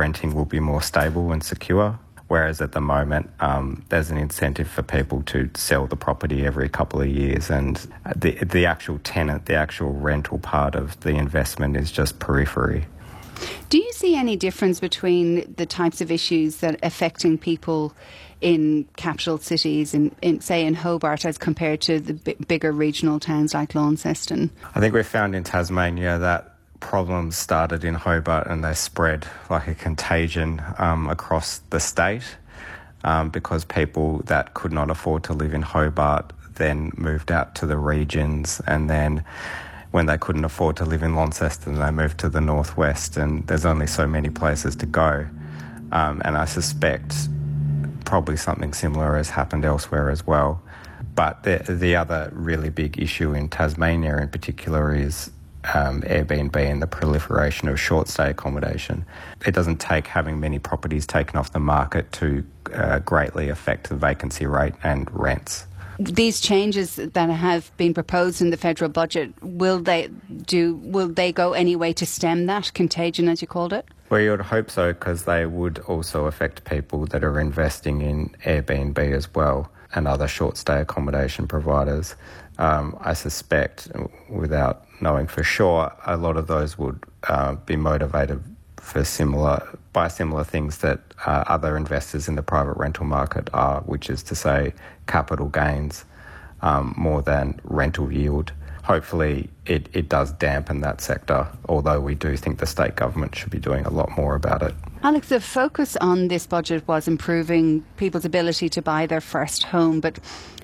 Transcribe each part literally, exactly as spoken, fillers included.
renting will be more stable and secure. Whereas at the moment, um, there's an incentive for people to sell the property every couple of years, and the the actual tenant, the actual rental part of the investment is just periphery. Do you see any difference between the types of issues that are affecting people in capital cities, in, in say in Hobart, as compared to the b- bigger regional towns like Launceston? I think we found in Tasmania that problems started in Hobart and they spread like a contagion um, across the state um, because people that could not afford to live in Hobart then moved out to the regions, and then when they couldn't afford to live in Launceston, they moved to the northwest, and there's only so many places to go. Um, and I suspect probably something similar has happened elsewhere as well. But the, the other really big issue in Tasmania in particular is Um, Airbnb and the proliferation of short stay accommodation. It doesn't take having many properties taken off the market to uh, greatly affect the vacancy rate and rents. These changes that have been proposed in the federal budget, will they do? Will they go any way to stem that contagion, as you called it? Well, you would hope so, because they would also affect people that are investing in Airbnb as well and other short stay accommodation providers. Um, I suspect, without knowing for sure, a lot of those would uh, be motivated for similar by similar things that uh, other investors in the private rental market are, which is to say capital gains um, more than rental yield. Hopefully it, it does dampen that sector, although we do think the state government should be doing a lot more about it. Alex, the focus on this budget was improving people's ability to buy their first home, but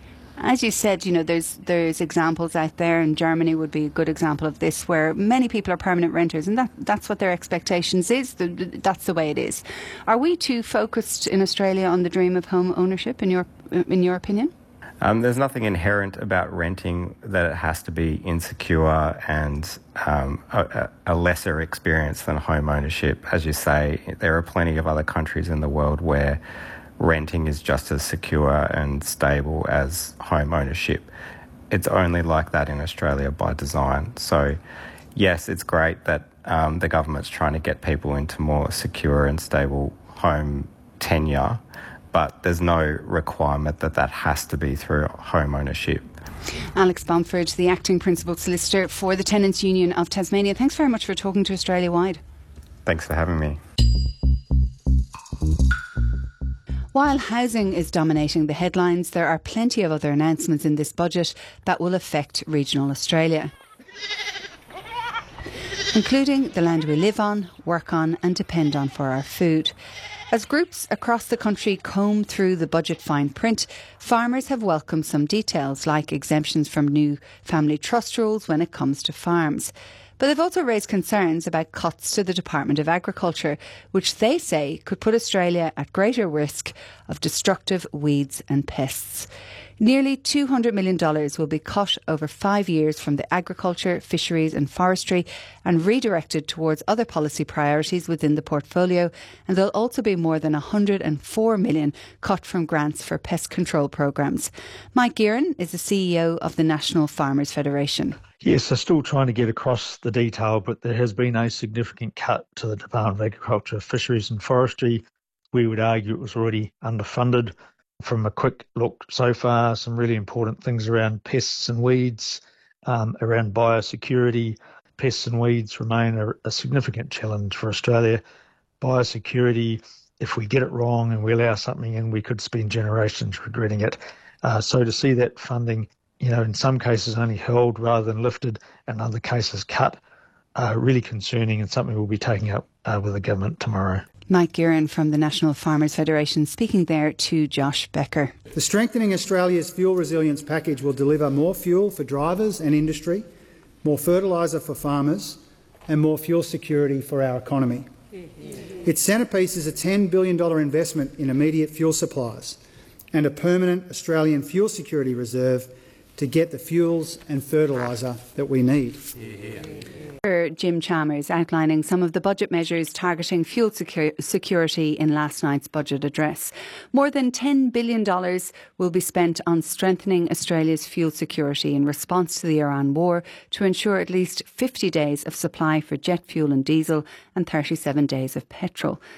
as you said, you know, there's there's examples out there, and Germany would be a good example of this, where many people are permanent renters, and that that's what their expectations is. That's the way it is. Are we too focused in Australia on the dream of home ownership, in your in your opinion? Um, there's nothing inherent about renting that it has to be insecure and um, a, a lesser experience than home ownership. As you say, there are plenty of other countries in the world where renting is just as secure and stable as home ownership. It's only like that in Australia by design. So, yes, it's great that um, the government's trying to get people into more secure and stable home tenure, but there's no requirement that that has to be through home ownership. Alex Bomford, the Acting Principal Solicitor for the Tenants' Union of Tasmania. Thanks very much for talking to Australia Wide. Thanks for having me. While housing is dominating the headlines, there are plenty of other announcements in this budget that will affect regional Australia, including the land we live on, work on and depend on for our food. As groups across the country comb through the budget fine print, farmers have welcomed some details like exemptions from new family trust rules when it comes to farms. But they've also raised concerns about cuts to the Department of Agriculture, which they say could put Australia at greater risk of destructive weeds and pests. Nearly two hundred million dollars will be cut over five years from the agriculture, fisheries and forestry and redirected towards other policy priorities within the portfolio. And there'll also be more than one hundred four million dollars cut from grants for pest control programmes. Mike Gearan is the C E O of the National Farmers Federation. Yes, they're still trying to get across the detail, but there has been a significant cut to the Department of Agriculture, Fisheries and Forestry. We would argue it was already underfunded. From a quick look so far, some really important things around pests and weeds, um, around biosecurity. Pests and weeds remain a, a significant challenge for Australia. Biosecurity, if we get it wrong and we allow something in, we could spend generations regretting it. Uh, so to see that funding, you know, in some cases only held rather than lifted, and other cases cut, uh, really concerning, and something we'll be taking up uh, with the government tomorrow. Mike Gearan from the National Farmers Federation speaking there to Josh Becker. The Strengthening Australia's Fuel Resilience Package will deliver more fuel for drivers and industry, more fertiliser for farmers and more fuel security for our economy. Its centrepiece is a ten billion dollars investment in immediate fuel supplies and a permanent Australian fuel security reserve to get the fuels and fertiliser that we need. Jim Chalmers outlining some of the budget measures targeting fuel secu- security in last night's budget address. More than ten billion dollars will be spent on strengthening Australia's fuel security in response to the Iran war to ensure at least fifty days of supply for jet fuel and diesel and thirty-seven days of petrol.